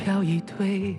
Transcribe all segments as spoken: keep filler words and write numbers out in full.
飘一堆。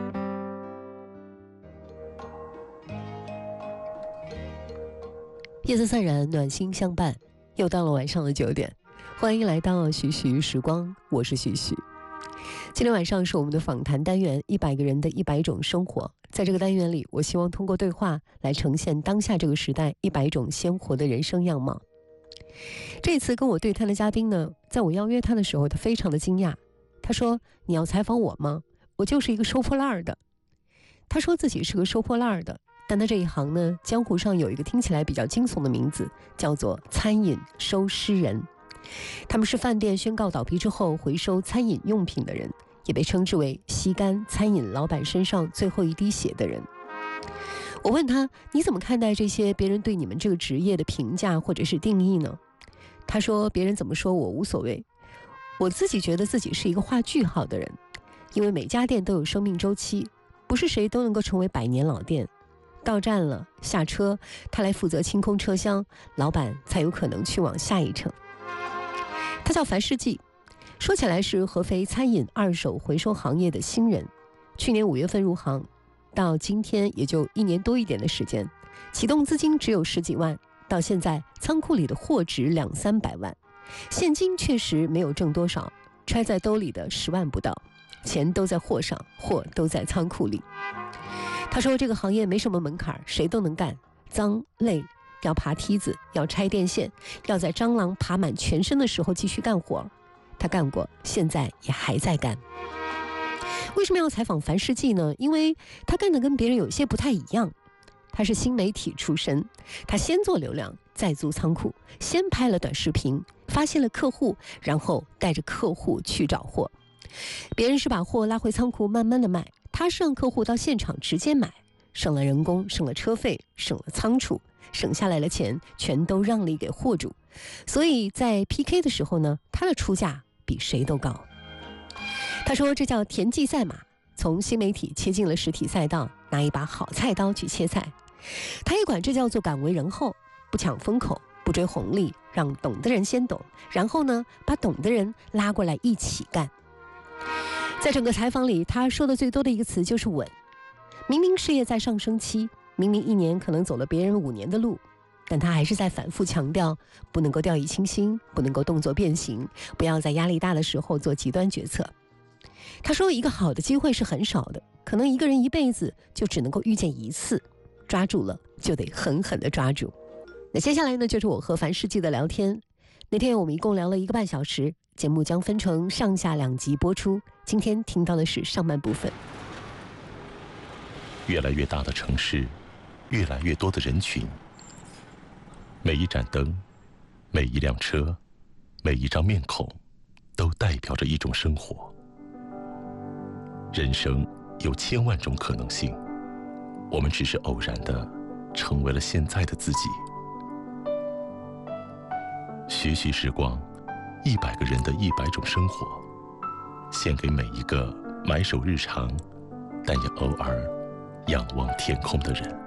夜色散然，暖心相伴，又到了晚上的九点，欢迎来到徐徐时光，我是徐徐。今天晚上是我们的访谈单元，一百个人的一百种生活。在这个单元里，我希望通过对话来呈现当下这个时代一百种鲜活的人生样貌。这次跟我对谈的嘉宾呢，在我邀约他的时候，他非常的惊讶。他说：“你要采访我吗？我就是一个收破烂的。”他说自己是个收破烂的，但他这一行呢，江湖上有一个听起来比较惊悚的名字，叫做餐饮收尸人。他们是饭店宣告倒闭之后回收餐饮用品的人，也被称之为吸干餐饮老板身上最后一滴血的人。我问他，你怎么看待这些别人对你们这个职业的评价或者是定义呢？他说，别人怎么说我无所谓，我自己觉得自己是一个画句号的人，因为每家店都有生命周期，不是谁都能够成为百年老店。到站了，下车，他来负责清空车厢，老板才有可能去往下一程。他叫樊世纪，说起来是合肥餐饮二手回收行业的新人，去年五月份入行，到今天也就一年多一点的时间，启动资金只有十几万，到现在仓库里的货值两三百万，现金确实没有挣多少，揣在兜里的十万不到，钱都在货上，货都在仓库里。他说这个行业没什么门槛，谁都能干，脏累，要爬梯子，要拆电线，要在蟑螂爬满全身的时候继续干活。他干过，现在也还在干。为什么要采访樊世纪呢？因为他干的跟别人有些不太一样。他是新媒体出身，他先做流量，再租仓库，先拍了短视频，发现了客户，然后带着客户去找货。别人是把货拉回仓库慢慢的卖，他是让客户到现场直接买，省了人工，省了车费，省了仓储，省下来的钱全都让利给货主。所以在 P K 的时候呢，他的出价比谁都高。他说这叫田忌赛马，从新媒体切进了实体赛道，拿一把好菜刀去切菜。他也管这叫做敢为人后，不抢风口，不追红利，让懂的人先懂，然后呢，把懂的人拉过来一起干。在整个采访里，他说的最多的一个词就是稳。明明事业在上升期，明明一年可能走了别人五年的路，但他还是在反复强调，不能够掉以轻心，不能够动作变形，不要在压力大的时候做极端决策。他说一个好的机会是很少的，可能一个人一辈子就只能够遇见一次，抓住了就得狠狠地抓住。那接下来呢，就是我和樊世纪的聊天。那天我们一共聊了一个半小时，节目将分成上下两集播出，今天听到的是上半部分。 越来越大的城市，越来越多的人群，每一盏灯，每一辆车，每一张面孔，都代表着一种生活。人生有千万种可能性，我们只是偶然的成为了现在的自己。徐徐时光，一百个人的一百种生活，献给每一个埋首日常，但也偶尔仰望天空的人。